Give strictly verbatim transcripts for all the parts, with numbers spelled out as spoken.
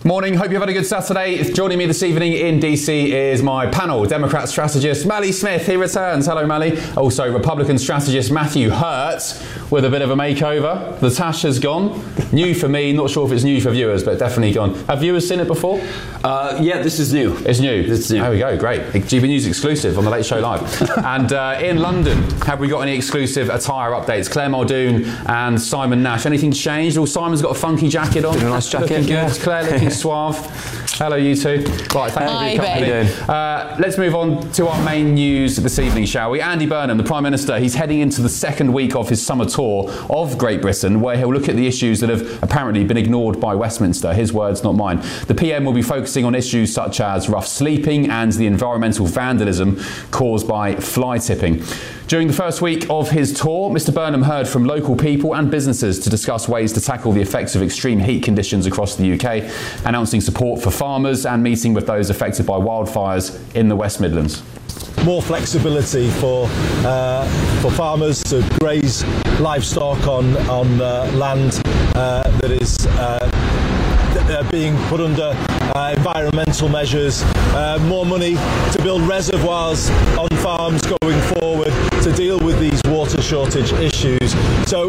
Morning, hope you've had a good Saturday. Joining me this evening in D C is my panel, Democrat strategist Mally Smith. He returns. Hello, Mally. Also, Republican strategist Matthew Hurt with a bit of a makeover. The tash has gone. New for me, not sure if it's new for viewers, but definitely gone. Have viewers seen it before? Uh, yeah, this is new. It's new. It's new. There we go, great. G B News exclusive on the Late Show Live. And uh, in London, have we got any exclusive attire updates? Claire Muldoon and Simon Nash. Anything changed? Well, Simon's got a funky jacket on. Got a nice jacket. Looking good. Yeah. Claire looking suave. Hello, you two. Right, thank Hi, you for your company. Uh, let's move on to our main news this evening, shall we? Andy Burnham, the Prime Minister, he's heading into the second week of his summer tour of Great Britain, where he'll look at the issues that have apparently been ignored by Westminster. His words, not mine. The P M will be focusing on issues such as rough sleeping and the environmental vandalism caused by fly tipping. During the first week of his tour, Mister Burnham heard from local people and businesses to discuss ways to tackle the effects of extreme heat conditions across the U K, announcing support for farmers and meeting with those affected by wildfires in the West Midlands. More flexibility for uh, for farmers to graze livestock on on uh, land uh, that is uh, th- being put under uh, environmental measures. Uh, more money to build reservoirs on farms going forward to deal with these water shortage issues. So,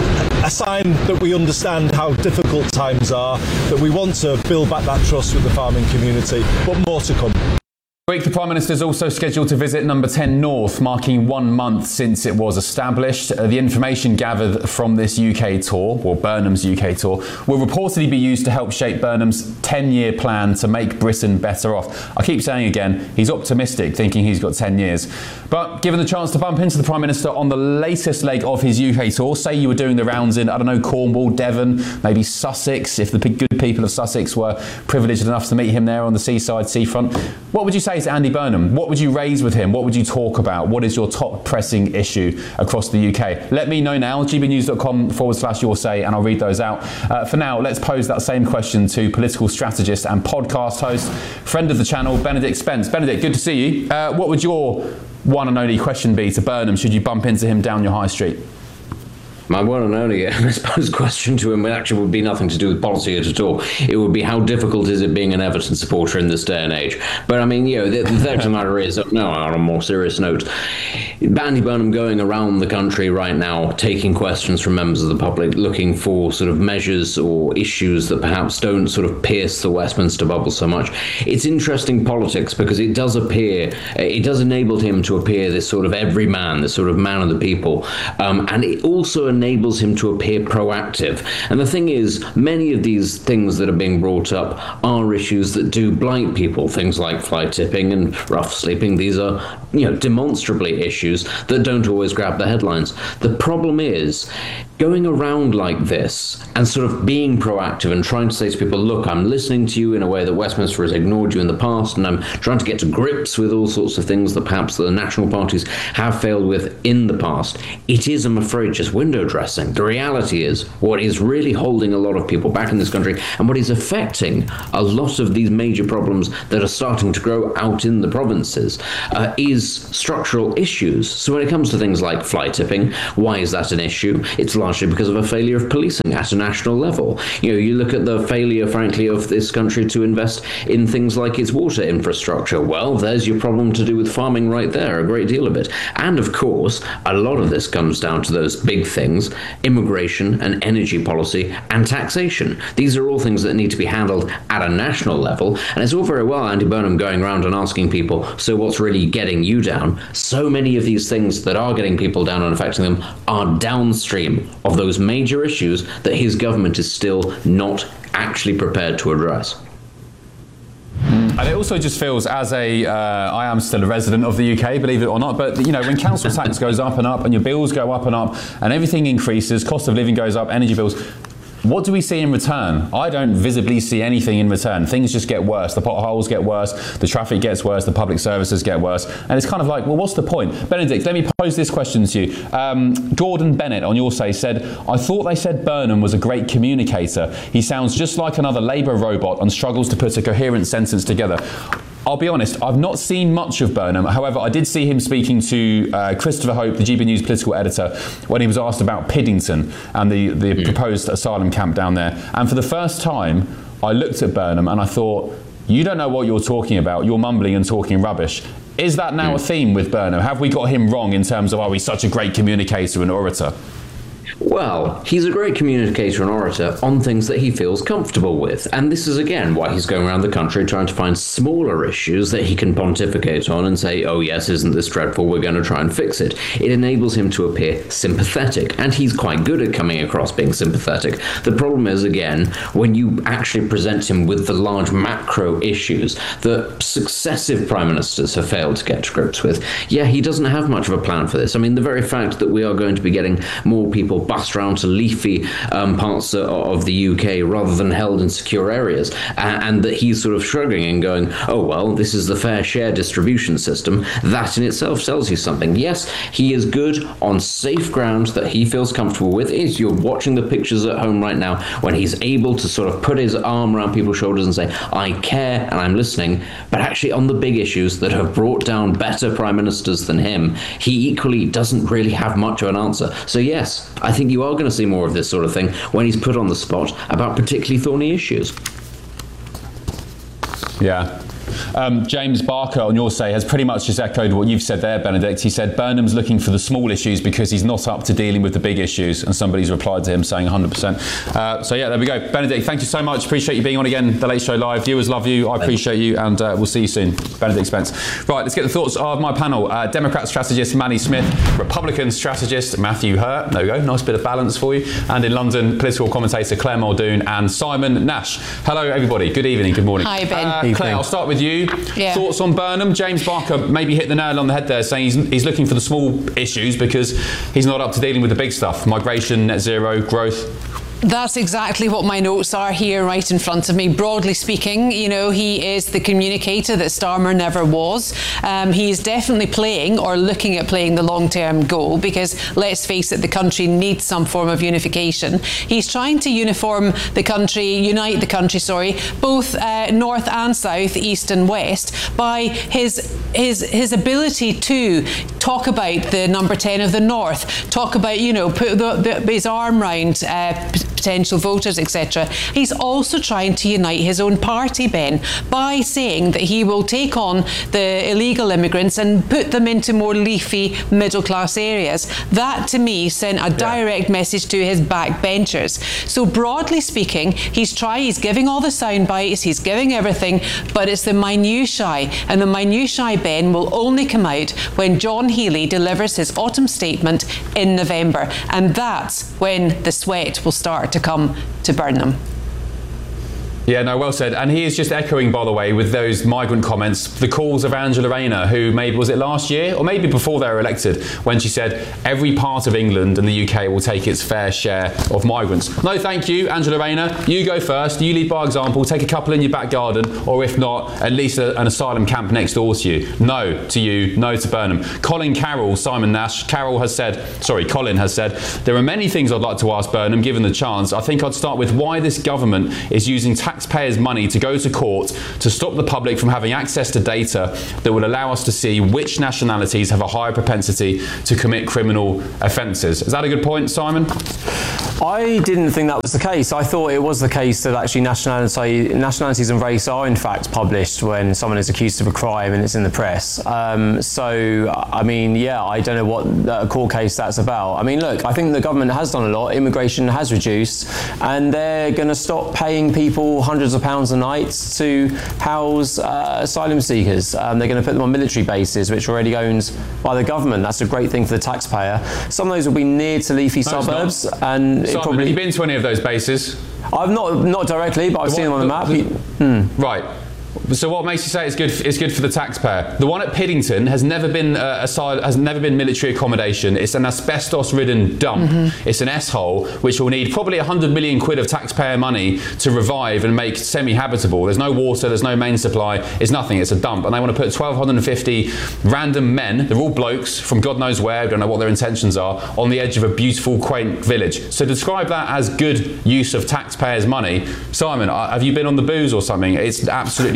a sign that we understand how difficult times are, that we want to build back that trust with the farming community, but more to come. Week, the Prime Minister is also scheduled to visit Number ten North, marking one month since it was established. Uh, the information gathered from this U K tour, or Burnham's U K tour, will reportedly be used to help shape Burnham's ten-year plan to make Britain better off. I keep saying again, he's optimistic, thinking he's got ten years. But given the chance to bump into the Prime Minister on the latest leg of his U K tour, say you were doing the rounds in, I don't know, Cornwall, Devon, maybe Sussex, if the good people of Sussex were privileged enough to meet him there on the seaside, seafront, what would you say to Andy Burnham? What would you raise with him? What would you talk about? What is your top pressing issue across the U K? Let me know now, gbnews.com forward slash your say, and I'll read those out. Uh, for now, let's pose that same question to political strategist and podcast host, friend of the channel, Benedict Spence. Benedict, good to see you. Uh, what would your one and only question be to Burnham should you bump into him down your high street? My one and only, I suppose, question to him actually would be nothing to do with policy at all. It would be, how difficult is it being an Everton supporter in this day and age? But I mean, you know, the, the fact of the matter is, no, on a more serious note, Andy Burnham going around the country right now, taking questions from members of the public, looking for sort of measures or issues that perhaps don't sort of pierce the Westminster bubble so much. It's interesting politics because it does appear, it does enable him to appear this sort of everyman, this sort of man of the people, um, and it also enables him to appear proactive. And the thing is, many of these things that are being brought up are issues that do blight people. Things like fly tipping and rough sleeping. These are, you know, demonstrably issues that don't always grab the headlines. The problem is going around like this and sort of being proactive and trying to say to people, look, I'm listening to you in a way that Westminster has ignored you in the past, and I'm trying to get to grips with all sorts of things that perhaps the national parties have failed with in the past. It is, I'm afraid, just window dressing. The reality is, what is really holding a lot of people back in this country and what is affecting a lot of these major problems that are starting to grow out in the provinces uh, is structural issues. So when it comes to things like fly tipping, why is that an issue? It's largely because of a failure of policing at a national level. You know, you look at the failure, frankly, of this country to invest in things like its water infrastructure. Well, there's your problem to do with farming right there, a great deal of it. And of course, a lot of this comes down to those big things: immigration and energy policy and taxation. These are all things that need to be handled at a national level. And it's all very well Andy Burnham going around and asking people, so what's really getting you down? So many of these things that are getting people down and affecting them are downstream of those major issues that his government is still not actually prepared to address. And it also just feels, as a, uh, I am still a resident of the U K, believe it or not, but you know, when council tax goes up and up and your bills go up and up and everything increases, cost of living goes up, energy bills, what do we see in return? I don't visibly see anything in return. Things just get worse. The potholes get worse, the traffic gets worse, the public services get worse. And it's kind of like, well, what's the point? Benedict, let me pose this question to you. Um, Gordon Bennett on Your Say said, I thought they said Burnham was a great communicator. He sounds just like another Labour robot and struggles to put a coherent sentence together. I'll be honest, I've not seen much of Burnham. However, I did see him speaking to uh, Christopher Hope, the G B News political editor, when he was asked about Piddington and the, the mm. proposed asylum camp down there. And for the first time, I looked at Burnham and I thought, you don't know what you're talking about. You're mumbling and talking rubbish. Is that now mm. a theme with Burnham? Have we got him wrong in terms of, oh, he's such a great communicator and orator? Well, he's a great communicator and orator on things that he feels comfortable with. And this is, again, why he's going around the country trying to find smaller issues that he can pontificate on and say, oh, yes, isn't this dreadful? We're going to try and fix it. It enables him to appear sympathetic. And he's quite good at coming across being sympathetic. The problem is, again, when you actually present him with the large macro issues that successive prime ministers have failed to get to grips with, yeah, he doesn't have much of a plan for this. I mean, the very fact that we are going to be getting more people bussed around to leafy um, parts of the U K rather than held in secure areas, and, and that he's sort of shrugging and going, oh, well, this is the fair share distribution system, that in itself tells you something. Yes, he is good on safe ground that he feels comfortable with. Is you're watching the pictures at home right now when he's able to sort of put his arm around people's shoulders and say, I care and I'm listening, but actually on the big issues that have brought down better prime ministers than him, he equally doesn't really have much of an answer. So yes, I think you are going to see more of this sort of thing when he's put on the spot about particularly thorny issues. Yeah. Um, James Barker on your say has pretty much just echoed what you've said there, Benedict. He said Burnham's looking for the small issues because he's not up to dealing with the big issues, and somebody's replied to him saying one hundred percent. Uh, so yeah, there we go. Benedict, thank you so much. Appreciate you being on again, The Late Show Live. Viewers love you. I appreciate you, and uh, we'll see you soon. Benedict Spence. Right, let's get the thoughts of my panel. Uh, Democrat strategist Manny Smith, Republican strategist Matthew Hurt. There we go. Nice bit of balance for you. And in London, political commentator Claire Muldoon and Simon Nash. Hello, everybody. Good evening. Good morning. Hi, Ben. Uh, Claire, I'll start with you. Yeah. Thoughts on Burnham? James Barker maybe hit the nail on the head there, saying he's, he's looking for the small issues because he's not up to dealing with the big stuff. Migration, net zero, growth. That's exactly what my notes are here right in front of me. Broadly speaking, you know, he is the communicator that Starmer never was. Um, he's definitely playing or looking at playing the long-term goal because, let's face it, the country needs some form of unification. He's trying to uniform the country, unite the country, sorry, both uh, north and south, east and west, by his, his, his ability to talk about the number ten of the north, talk about, you know, put the, the, his arm round uh, potential voters, et cetera. He's also trying to unite his own party, Ben, by saying that he will take on the illegal immigrants and put them into more leafy middle-class areas. That, to me, sent a direct yeah. message to his backbenchers. So, broadly speaking, he's trying, he's giving all the sound bites, he's giving everything, but it's the minutiae. And the minutiae, Ben, will only come out when John Healey delivers his autumn statement in November. And that's when the sweat will start to come to Burnham. Yeah, no, well said. And he is just echoing, by the way, with those migrant comments, the calls of Angela Rayner, who maybe, was it last year? Or maybe before they were elected, when she said, every part of England and the U K will take its fair share of migrants. No, thank you, Angela Rayner. You go first. You lead by example. Take a couple in your back garden, or if not, at least a, an asylum camp next door to you. No to you, no to Burnham. Colin Carroll, Simon Nash. Carroll has said, sorry, Colin has said, there are many things I'd like to ask Burnham, given the chance. I think I'd start with why this government is using tax taxpayers' money to go to court to stop the public from having access to data that would allow us to see which nationalities have a higher propensity to commit criminal offences. Is that a good point, Simon? I didn't think that was the case. I thought it was the case that actually nationality, nationalities and race are in fact published when someone is accused of a crime and it's in the press. Um, so, I mean, yeah, I don't know what a court case that's about. I mean, look, I think the government has done a lot. Immigration has reduced, and they're going to stop paying people hundreds of pounds a night to house uh, asylum seekers. Um, they're going to put them on military bases, which are already owned by the government. That's a great thing for the taxpayer. Some of those will be near to leafy no, suburbs, and Simon, probably. Have you been to any of those bases? I've not not directly, but I've the seen one, them on the, the map. The, hmm. Right. So what makes you say it's good? It's good for the taxpayer. The one at Piddington has never been uh, aside, has never been military accommodation. It's an asbestos-ridden dump. Mm-hmm. It's an S-hole which will need probably a hundred million quid of taxpayer money to revive and make semi-habitable. There's no water. There's no main supply. It's nothing. It's a dump, and they want to put twelve fifty random men. They're all blokes from God knows where. Don't know what their intentions are. On the edge of a beautiful, quaint village. So describe that as good use of taxpayers' money. Simon, have you been on the booze or something? It's absolutely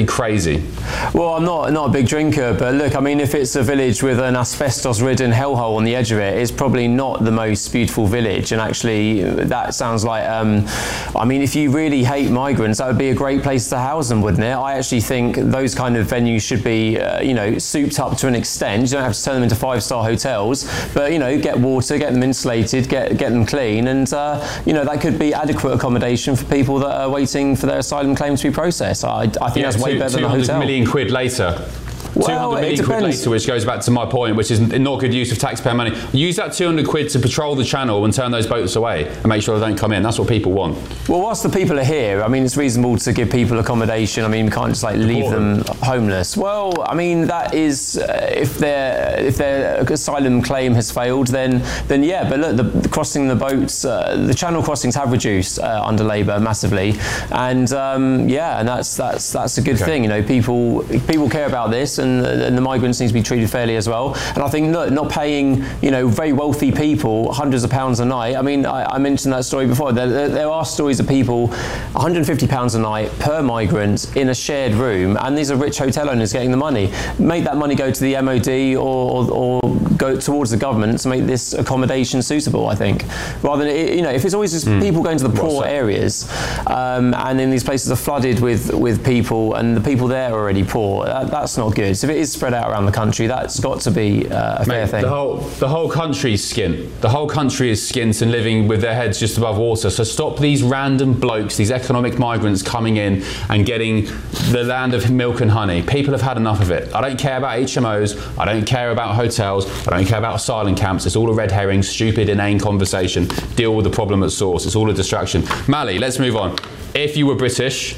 crazy? Well, I'm not not a big drinker, but look, I mean, if it's a village with an asbestos-ridden hellhole on the edge of it, it's probably not the most beautiful village. And actually, that sounds like, um, I mean, if you really hate migrants, that would be a great place to house them, wouldn't it? I actually think those kind of venues should be, uh, you know, souped up to an extent. You don't have to turn them into five-star hotels, but, you know, get water, get them insulated, get get them clean, and, uh, you know, that could be adequate accommodation for people that are waiting for their asylum claims to be processed. I, I think yeah, that's way two, better than a hotel. two hundred million quid later. Well, two hundred million quid later, which goes back to my point, which is not good use of taxpayer money. Use that two hundred quid to patrol the channel and turn those boats away and make sure they don't come in. That's what people want. Well, whilst the people are here, I mean, it's reasonable to give people accommodation. I mean, we can't just like leave them homeless. Well, I mean, that is uh, if their if their asylum claim has failed, then then yeah. But look, the, the crossing the boats, uh, the channel crossings have reduced uh, under Labour massively, and um, yeah, and that's that's that's a good okay. thing. You know, people people care about this. And, and the migrants need to be treated fairly as well. And I think not, not paying, you know, very wealthy people hundreds of pounds a night. I mean, I, I mentioned that story before. There, there, there are stories of people one hundred fifty pounds a night per migrant in a shared room, and these are rich hotel owners getting the money. Make that money go to the M O D or, or, or go towards the government to make this accommodation suitable, I think. Rather than, you know, if it's always just mm. people going to the poor areas, um, and then these places are flooded with, with people, and the people there are already poor, that, that's not good. So if it is spread out around the country, that's got to be uh, a fair Mate, thing. The whole, the whole country's skint. The whole country is skint and living with their heads just above water. So stop these random blokes, these economic migrants coming in and getting the land of milk and honey. People have had enough of it. I don't care about H M Os. I don't care about hotels. I don't care about asylum camps. It's all a red herring, stupid, inane conversation. Deal with the problem at source. It's all a distraction. Mally, let's move on. If you were British,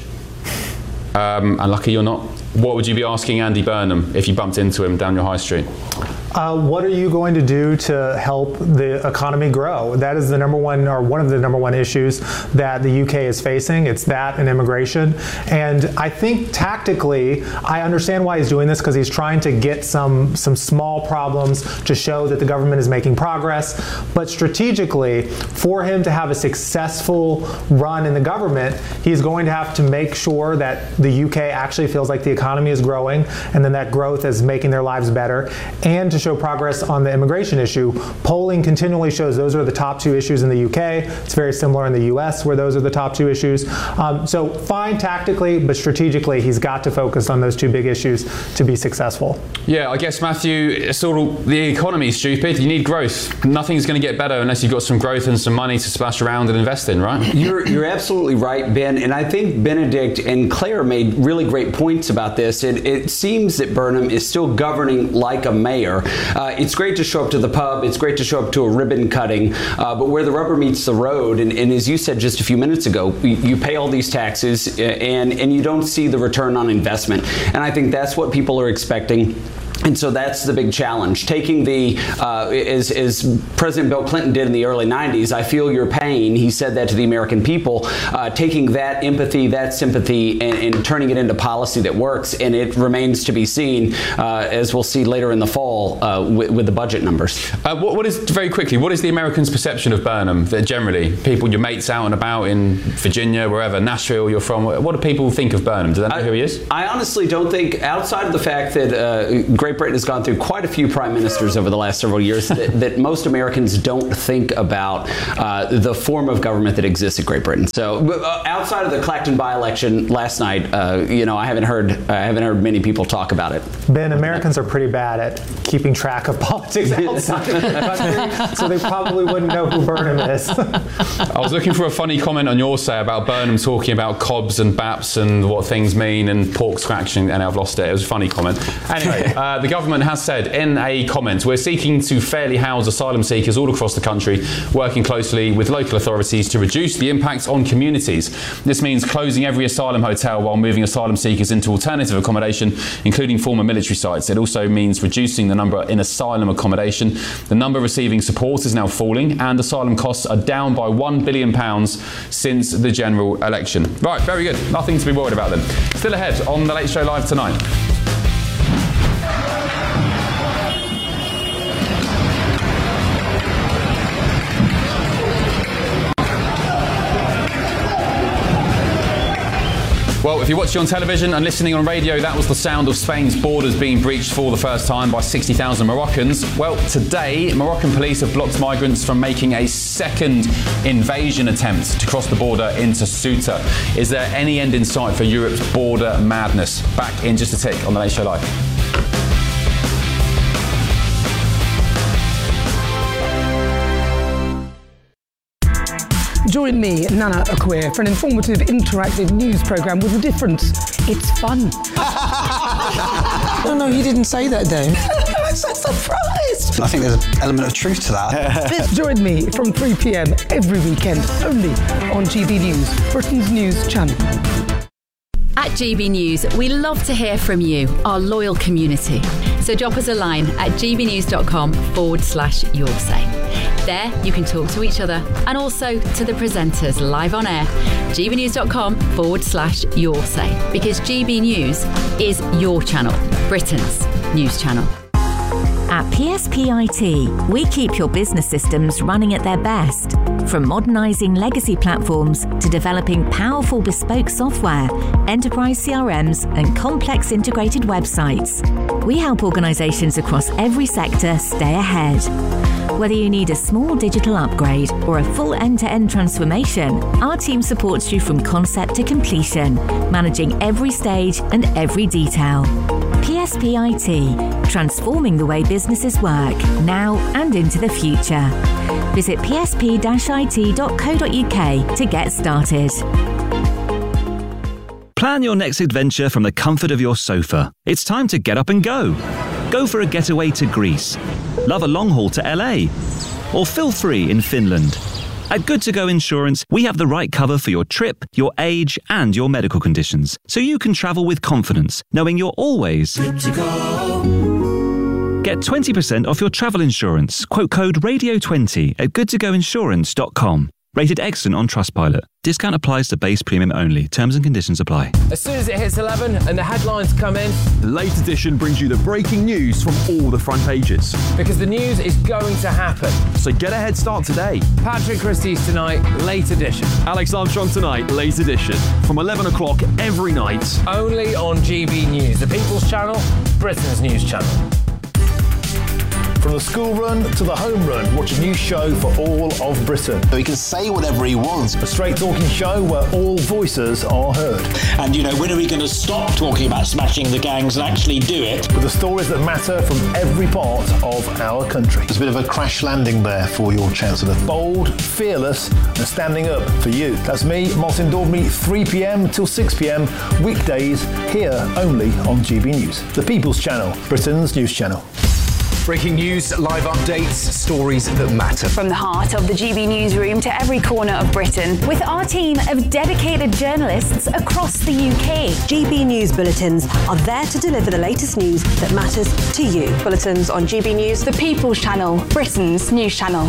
um, and lucky you're not, what would you be asking Andy Burnham if you bumped into him down your high street? Uh, what are you going to do to help the economy grow? That is the number one, or one of the number one issues that the U K is facing. It's that and immigration. And I think tactically, I understand why he's doing this, because he's trying to get some, some small problems to show that the government is making progress. But strategically, for him to have a successful run in the government, he's going to have to make sure that the U K actually feels like the economy is growing, and then that growth is making their lives better, and to show progress on the immigration issue. Polling continually shows those are the top two issues in the U K. It's very similar in the U S, where those are the top two issues. Um, so fine tactically, but strategically, he's got to focus on those two big issues to be successful. Yeah, I guess, Matthew, it's all, the economy is stupid. You need growth. Nothing's going to get better unless you've got some growth and some money to splash around and invest in, right? You're, you're absolutely right, Ben. And I think Benedict and Claire made really great points about this. It, it seems that Burnham is still governing like a mayor. Uh, it's great to show up to the pub. It's great to show up to a ribbon cutting. Uh, but where the rubber meets the road, and, and as you said just a few minutes ago, you, you pay all these taxes and, and you don't see the return on investment. And I think that's what people are expecting. And so that's the big challenge. Taking the, uh, as, as President Bill Clinton did in the early nineties, I feel your pain. He said that to the American people. Uh, taking that empathy, that sympathy, and, and turning it into policy that works. And it remains to be seen, uh, as we'll see later in the fall uh, with, with the budget numbers. Uh, what, what is, very quickly, what is the Americans' perception of Burnham? That generally, people, your mates out and about in Virginia, wherever, Nashville you're from, what do people think of Burnham? Do they know I, who he is? I honestly don't think, outside of the fact that uh, Great Britain has gone through quite a few prime ministers over the last several years, that, that most Americans don't think about uh, the form of government that exists in Great Britain. So uh, outside of the Clacton by-election last night, uh, you know, I haven't heard I haven't heard many people talk about it. Ben, Americans are pretty bad at keeping track of politics outside of the country, so they probably wouldn't know who Burnham is. I was looking for a funny comment on your say about Burnham talking about cobs and baps and what things mean and pork scratching, and I've lost it. It was a funny comment. Anyway, uh, the government has said in a comment, we're seeking to fairly house asylum seekers all across the country, working closely with local authorities to reduce the impact on communities. This means closing every asylum hotel while moving asylum seekers into alternative accommodation, including former military sites. It also means reducing the number in asylum accommodation. The number receiving support is now falling, and asylum costs are down by one billion pounds since the general election. Right, very good. Nothing to be worried about then. Still ahead on The Late Show Live tonight. Well, if you're watching on television and listening on radio, that was the sound of Spain's borders being breached for the first time by sixty thousand Moroccans. Well, today, Moroccan police have blocked migrants from making a second invasion attempt to cross the border into Ceuta. Is there any end in sight for Europe's border madness? Back in just a tick on The Late Show Live. Join me, Nana Akwe, for an informative, interactive news programme with a difference. It's fun. No, no, you didn't say that, Dave. I'm so surprised. I think there's an element of truth to that. Join me from three p m every weekend, only on G B News, Britain's news channel. At G B News, we love to hear from you, our loyal community. So drop us a line at gbnews.com forward slash your say. There, you can talk to each other and also to the presenters live on air. gbnews.com forward slash your say. Because G B News is your channel, Britain's news channel. At P S P I T, we keep your business systems running at their best. From modernising legacy platforms to developing powerful bespoke software, enterprise C R Ms and complex integrated websites. We help organisations across every sector stay ahead. Whether you need a small digital upgrade or a full end-to-end transformation, our team supports you from concept to completion, managing every stage and every detail. P S P I T, transforming the way businesses work, now and into the future. Visit p s p dash i t dot co dot u k to get started. Plan your next adventure from the comfort of your sofa. It's time to get up and go. Go for a getaway to Greece. Love a long haul to L A. Or feel free in Finland. At Good To Go Insurance, we have the right cover for your trip, your age, and your medical conditions, so you can travel with confidence, knowing you're always good to go. Get twenty percent off your travel insurance. Quote code radio twenty at good to go insurance dot com. Rated excellent on Trustpilot. Discount applies to base premium only. Terms and conditions apply. As soon as it hits eleven and the headlines come in, the Late Edition brings you the breaking news from all the front pages. Because the news is going to happen. So get a head start today. Patrick Christie's tonight, Late Edition. Alex Armstrong tonight, Late Edition. From eleven o'clock every night. Only on G B News, the People's Channel, Britain's news channel. From the school run to the home run, watch a new show for all of Britain. So he can say whatever he wants. A straight talking show where all voices are heard. And, you know, when are we going to stop talking about smashing the gangs and actually do it? With the stories that matter from every part of our country. There's a bit of a crash landing there for your Chancellor. Bold, fearless and standing up for you. That's me, Martin Daubney, three p m till six p m, weekdays, here only on G B News. The People's Channel, Britain's news channel. Breaking news, live updates, stories that matter. From the heart of the G B newsroom to every corner of Britain, with our team of dedicated journalists across the U K. G B News bulletins are there to deliver the latest news that matters to you. Bulletins on G B News, the People's Channel, Britain's news channel.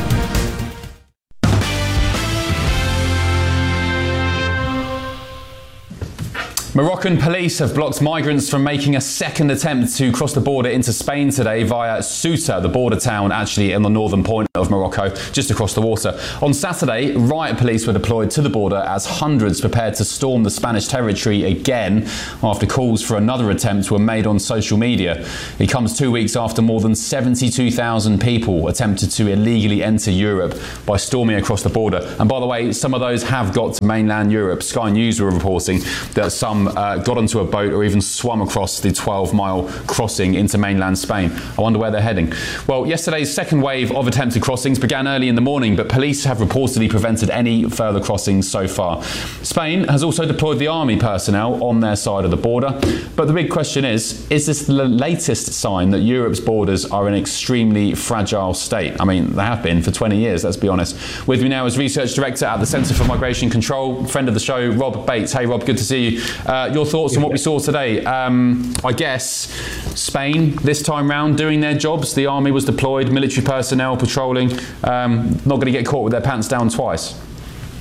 Moroccan police have blocked migrants from making a second attempt to cross the border into Spain today via Ceuta, the border town actually in the northern point of Morocco, just across the water. On Saturday, riot police were deployed to the border as hundreds prepared to storm the Spanish territory again after calls for another attempt were made on social media. It comes two weeks after more than seventy-two thousand people attempted to illegally enter Europe by storming across the border. And by the way, some of those have got to mainland Europe. Sky News were reporting that some Uh, got onto a boat or even swum across the twelve mile crossing into mainland Spain. I wonder where they're heading. Well, yesterday's second wave of attempted crossings began early in the morning, but police have reportedly prevented any further crossings so far. Spain has also deployed the army personnel on their side of the border. But the big question is, is this the latest sign that Europe's borders are in an extremely fragile state? I mean, they have been for twenty years, let's be honest. With me now is Research Director at the Centre for Migration Control, friend of the show, Rob Bates. Hey, Rob, good to see you. Uh, your thoughts on what we saw today? Um, I guess Spain, this time round, doing their jobs. The army was deployed, military personnel patrolling, um, not going to get caught with their pants down twice.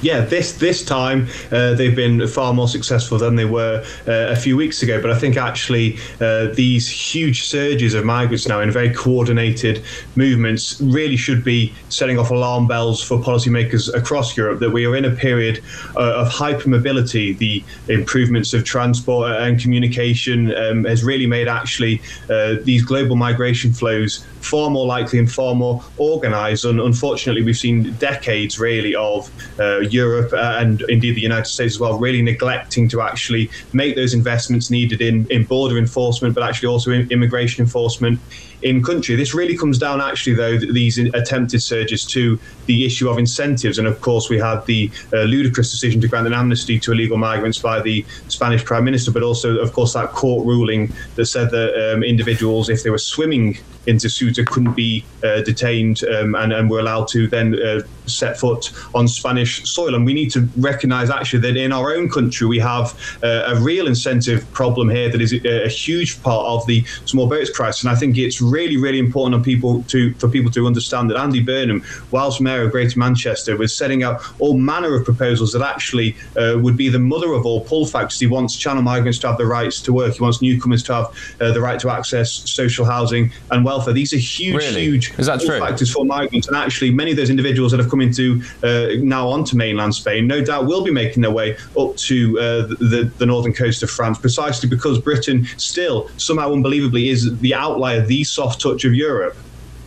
yeah, this this time uh, they've been far more successful than they were uh, a few weeks ago. But I think actually uh, these huge surges of migrants now in very coordinated movements really should be setting off alarm bells for policymakers across Europe that we are in a period uh, of hypermobility. The improvements of transport and communication um, has really made actually uh, these global migration flows far more likely and far more organised. And unfortunately, we've seen decades really of uh, Europe uh, and indeed the United States as well really neglecting to actually make those investments needed in, in border enforcement, but actually also in immigration enforcement in country. This really comes down actually though these attempted surges to the issue of incentives, and of course we had the uh, ludicrous decision to grant an amnesty to illegal migrants by the Spanish Prime Minister, but also of course that court ruling that said that um, individuals, if they were swimming into Ceuta, couldn't be uh, detained um, and, and were allowed to then uh, set foot on Spanish soil. And we need to recognise actually that in our own country we have uh, a real incentive problem here that is a, a huge part of the small boats crisis. And I think it's really, really important on people to for people to understand that Andy Burnham, whilst Mayor of Greater Manchester, was setting out all manner of proposals that actually uh, would be the mother of all pull factors. He wants channel migrants to have the rights to work. He wants newcomers to have uh, the right to access social housing and welfare. These are huge, really? huge Is that pull true? factors for migrants. And actually, many of those individuals that have come into uh, now onto mainland Spain, no doubt will be making their way up to uh, the, the northern coast of France, precisely because Britain still, somehow unbelievably, is the outlier, the soft touch of Europe.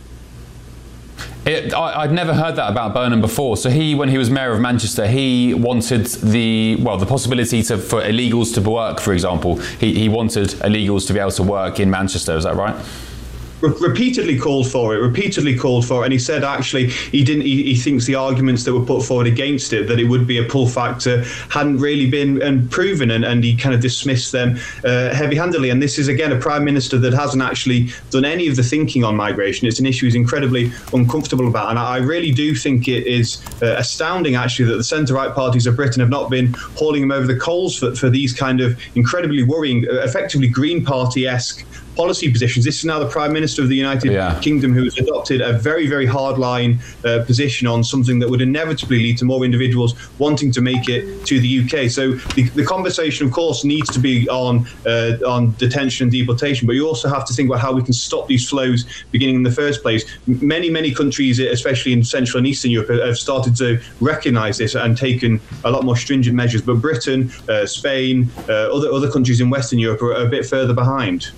It, I, I'd never heard that about Burnham before. So he, when he was Mayor of Manchester, he wanted the well, the possibility to, for illegals to work, for example. He, he wanted illegals to be able to work in Manchester. Is that right? Re- repeatedly called for it, repeatedly called for it, and he said actually he didn't. He, he thinks the arguments that were put forward against it, that it would be a pull factor, hadn't really been um, proven, and, and he kind of dismissed them uh, heavy-handedly. And this is again a prime minister that hasn't actually done any of the thinking on migration. It's an issue he's incredibly uncomfortable about, and I really do think it is uh, astounding actually that the centre-right parties of Britain have not been hauling him over the coals for, for these kind of incredibly worrying, uh, effectively Green Party-esque policy positions. This is now the Prime Minister of the United yeah. Kingdom who has adopted a very, very hardline uh, position on something that would inevitably lead to more individuals wanting to make it to the U K. So the, the conversation, of course, needs to be on uh, on detention and deportation, but you also have to think about how we can stop these flows beginning in the first place. Many, many countries, especially in Central and Eastern Europe, have started to recognise this and taken a lot more stringent measures. But Britain, uh, Spain, uh, other other countries in Western Europe are a bit further behind.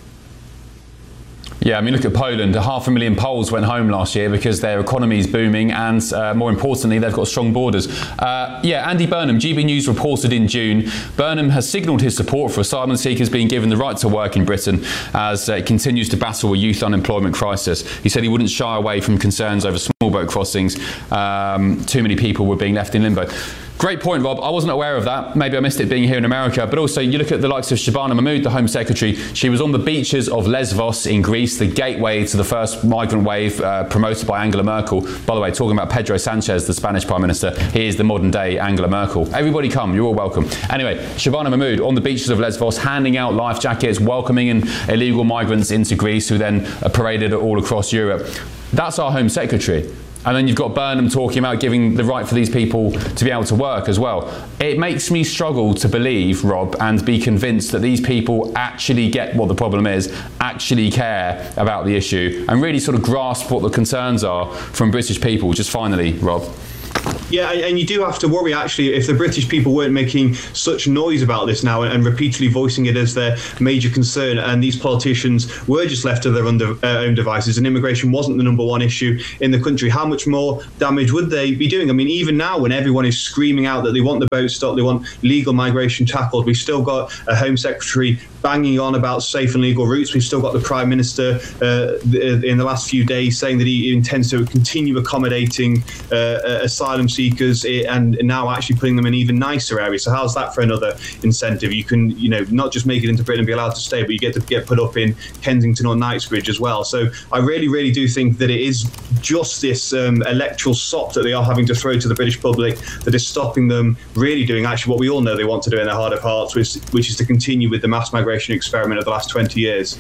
Yeah, I mean, look at Poland. Half a million Poles went home last year because their economy is booming and, uh, more importantly, they've got strong borders. Uh, yeah, Andy Burnham, G B News reported in June, Burnham has signalled his support for asylum seekers being given the right to work in Britain as uh, it continues to battle a youth unemployment crisis. He said he wouldn't shy away from concerns over small boat crossings. Um, too many people were being left in limbo. Great point, Rob. I wasn't aware of that. Maybe I missed it being here in America. But also, you look at the likes of Shabana Mahmood, the Home Secretary. She was on the beaches of Lesvos in Greece, the gateway to the first migrant wave uh, promoted by Angela Merkel. By the way, talking about Pedro Sanchez, the Spanish Prime Minister, he is the modern-day Angela Merkel. Everybody come. You're all welcome. Anyway, Shabana Mahmood on the beaches of Lesvos, handing out life jackets, welcoming in illegal migrants into Greece, who then are paraded all across Europe. That's our Home Secretary. And then you've got Burnham talking about giving the right for these people to be able to work as well. It makes me struggle to believe, Rob, and be convinced that these people actually get what the problem is, actually care about the issue, and really sort of grasp what the concerns are from British people. Just finally, Rob. Yeah, and you do have to worry, actually, if the British people weren't making such noise about this now and repeatedly voicing it as their major concern, and these politicians were just left to their own devices and immigration wasn't the number one issue in the country, how much more damage would they be doing? I mean, even now, when everyone is screaming out that they want the boat stopped, they want legal migration tackled, we've still got a Home Secretary banging on about safe and legal routes. We've still got the Prime Minister uh, in the last few days saying that he intends to continue accommodating uh, asylum seekers and now actually putting them in even nicer areas. So how's that for another incentive? You can, you know, not just make it into Britain and be allowed to stay, but you get to get put up in Kensington or Knightsbridge as well. So I really, really do think that it is just this um, electoral sop that they are having to throw to the British public that is stopping them really doing actually what we all know they want to do in their heart of hearts, which, which is to continue with the mass migration experiment of the last twenty years.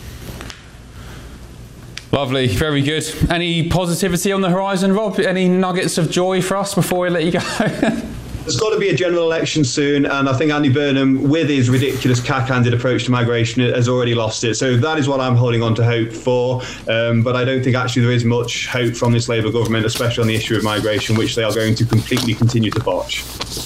Lovely, very good. Any positivity on the horizon, Rob? Any nuggets of joy for us before we let you go? there's got to be a general election soon, and I think Andy Burnham, with his ridiculous cack-handed approach to migration, has already lost it. So that is what I'm holding on to hope for. Um, but I don't think actually there is much hope from this Labour government, especially on the issue of migration, which they are going to completely continue to botch.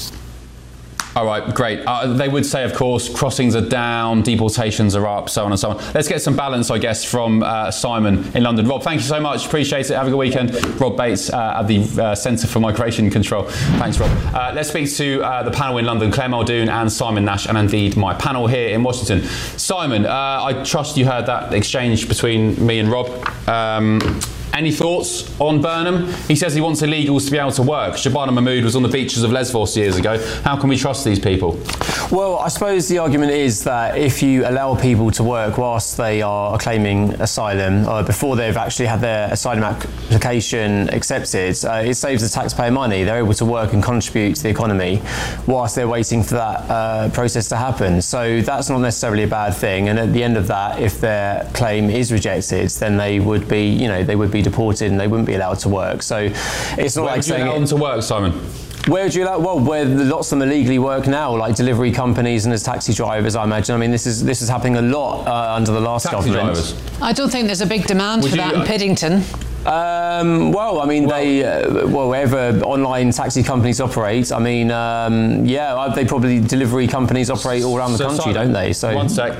All right, great. Uh, they would say, of course, crossings are down, deportations are up, so on and so on. Let's get some balance, I guess, from uh, Simon in London. Rob, thank you so much. Appreciate it. Have a good weekend. Rob Bates uh, at the uh, Centre for Migration Control. Thanks, Rob. Uh, let's speak to uh, the panel in London, Claire Muldoon and Simon Nash, and indeed my panel here in Washington. Simon, uh, I trust you heard that exchange between me and Rob. Um, Any thoughts on Burnham? He says he wants illegals to be able to work. Shabana Mahmood was on the beaches of Lesbos years ago. How can we trust these people? Well, I suppose the argument is that if you allow people to work whilst they are claiming asylum, or before they've actually had their asylum application accepted, uh, it saves the taxpayer money. They're able to work and contribute to the economy whilst they're waiting for that uh, process to happen. So that's not necessarily a bad thing. And at the end of that, if their claim is rejected, then they would be, you know, they would be deported and they wouldn't be allowed to work. So it's not Where like would you saying allow them to work, Simon? Where would you allow? Well, where lots of them illegally work now, like delivery companies and as taxi drivers, I imagine. I mean, this is this is happening a lot uh, under the last taxi government. Drivers. I don't think there's a big demand Would for you, that in uh, Piddington. Um, well, I mean, well, they, uh, well, wherever online taxi companies operate, I mean, um, yeah, they probably, delivery companies operate all around the so, country, Simon, don't they? So One sec.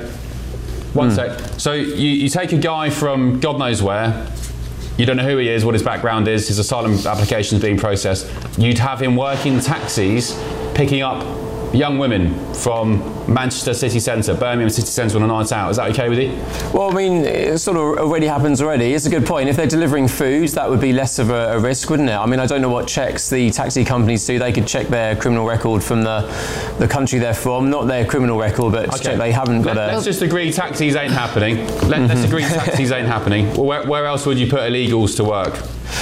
One Hmm. sec. So you, you take a guy from God knows where, you don't know who he is, what his background is, his asylum application is being processed. You'd have him working taxis, picking up young women from Manchester city centre, Birmingham city centre on a night out. Is that okay with you? Well, I mean, it sort of already happens already. It's a good point. If they're delivering food, that would be less of a, a risk, wouldn't it? I mean, I don't know what checks the taxi companies do. They could check their criminal record from the the country they're from, not their criminal record, but to check they haven't got Let, a... Let's just agree taxis ain't happening. Let, Mm-hmm. Let's agree taxis ain't happening. Well, where, where else would you put illegals to work?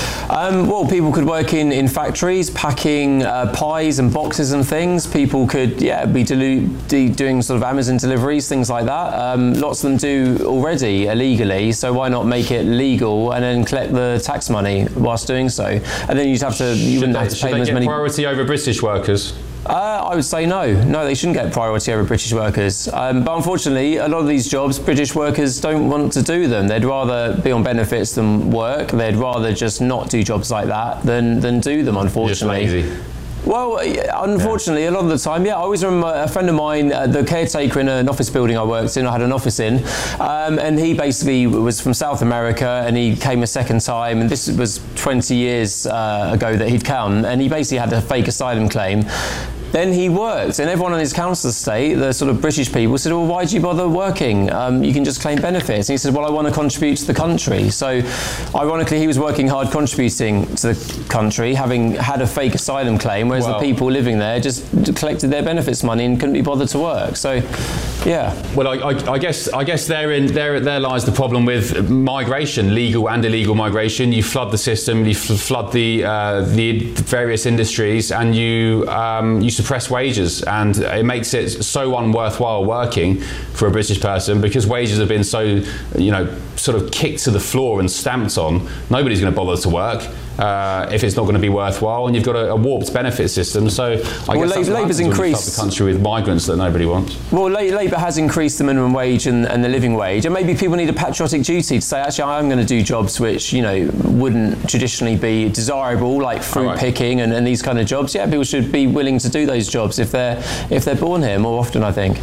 Um, well, people could work in, in factories, packing uh, pies and boxes and things. People could, yeah, be delu- de- doing sort of Amazon deliveries, things like that. Um, lots of them do already illegally, so why not make it legal and then collect the tax money whilst doing so? And then you'd have to, you Should wouldn't they, have to should pay they them as get many. priority over British workers? Uh, I would say no. No, they shouldn't get priority over British workers. Um, but unfortunately, a lot of these jobs, British workers don't want to do them. They'd rather be on benefits than work. They'd rather just not do jobs like that than, than do them, unfortunately. Just lazy. Well, unfortunately, yeah. a lot of the time, yeah. I always remember a friend of mine, uh, the caretaker in an office building I worked in, I had an office in, um, and he basically was from South America, and he came a second time, and this was twenty years uh, ago that he'd come, and he basically had a fake asylum claim. Then he worked, and everyone on his council estate, the sort of British people, said, well, why do you bother working? Um, you can just claim benefits. And he said, well, I want to contribute to the country. So, ironically, he was working hard contributing to the country, having had a fake asylum claim, whereas Well, the people living there just collected their benefits money and couldn't be bothered to work. So, yeah. Well, I, I, I guess I guess therein there there lies the problem with migration, legal and illegal migration. You flood the system, you f- flood the uh, the various industries, and you um, you suppress wages, and it makes it so unworthwhile working for a British person because wages have been so, you know, sort of kicked to the floor and stamped on. Nobody's going to bother to work uh, if it's not going to be worthwhile, and you've got a, a warped benefit system. So I Well, guess Labour- that's what Labour's happens when you flood increased- the country with migrants that nobody wants. Well, La- Labour has increased the minimum wage and, and the living wage, and maybe people need a patriotic duty to say, actually, I'm going to do jobs which, you know, wouldn't traditionally be desirable, like fruit right. picking and, and these kind of jobs. Yeah, people should be willing to do those jobs if they're if they're born here more often, I think.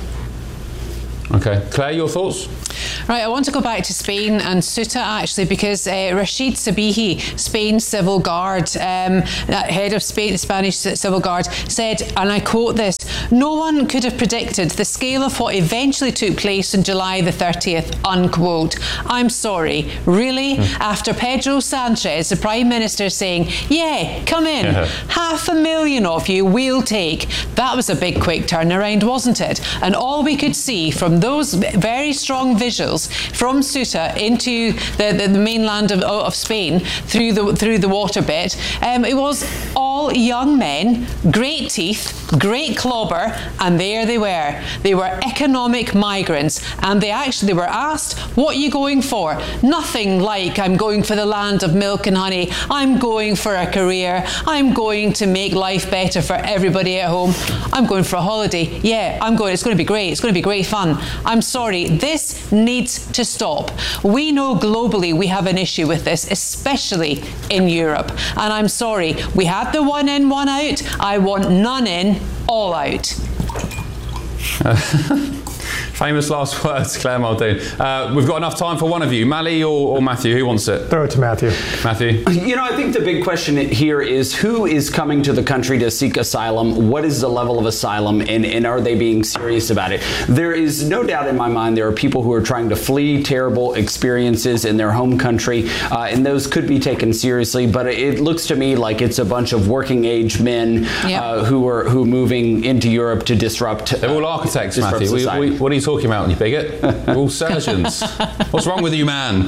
Okay, Claire, your thoughts? Right, I want to go back to Spain and Ceuta actually, because uh, Rashid Sabihi, Spain's civil guard, um, head of Spain, Spanish civil guard, said, and I quote this, "No one could have predicted the scale of what eventually took place on July the thirtieth, unquote. I'm sorry, really? Mm. After Pedro Sanchez, the Prime Minister, saying, yeah, come in, yeah. half a million of you we'll take. That was a big quick turnaround, wasn't it? And all we could see from those very strong visuals from Ceuta into the, the, the mainland of, of Spain through the through the water bit, um, it was all young men, great teeth, Great clobber, and there they were. They were economic migrants, and they actually were asked, what are you going for? Nothing like, I'm going for the land of milk and honey. I'm going for a career. I'm going to make life better for everybody at home. I'm going for a holiday. Yeah, I'm going. It's going to be great. It's going to be great fun. I'm sorry. This needs to stop. We know globally we have an issue with this, especially in Europe. And I'm sorry. We had the one in, one out. I want none in, all out. Uh, famous last words, Claire Muldoon. Uh, we've got enough time for one of you, Mally or, or Matthew. Who wants it? Throw it to Matthew. Matthew. You know, I think the big question here is who is coming to the country to seek asylum? What is the level of asylum, and, and are they being serious about it? There is no doubt in my mind there are people who are trying to flee terrible experiences in their home country, uh, and those could be taken seriously. But it looks to me like it's a bunch of working-age men yep. uh, who are who are moving into Europe to disrupt. They're all architects, uh, Matthew. We, we, what are you talking about, you bigot? We're all surgeons. What's wrong with you, man?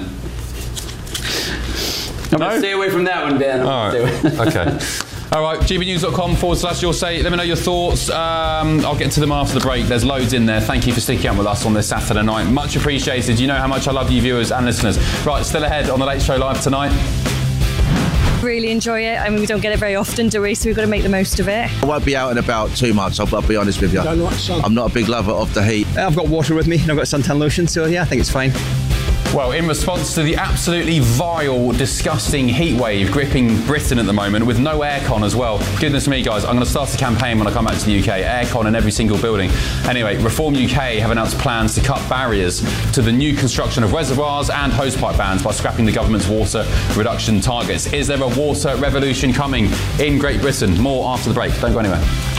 I'm no? going to stay away from that one, Dan. All right. Okay. All right, gbnews.com forward slash your say. Let me know your thoughts. Um, I'll get to them after the break. There's loads in there. Thank you for sticking up with us on this Saturday night. Much appreciated. You know how much I love you viewers and listeners. Right, still ahead on The Late Show Live tonight. Really enjoy it. I mean, we don't get it very often, do we? So we've got to make the most of it. I won't be out and about too much, I'll, I'll be honest with you. I'm not a big lover of the heat. I've got water with me and I've got suntan lotion, so yeah, I think it's fine. Well, in response to the absolutely vile, disgusting heat wave gripping Britain at the moment, with no aircon as well. Goodness me, guys, I'm going to start a campaign when I come back to the U K. Aircon in every single building. Anyway, Reform U K have announced plans to cut barriers to the new construction of reservoirs and hosepipe bans by scrapping the government's water reduction targets. Is there a water revolution coming in Great Britain? More after the break. Don't go anywhere.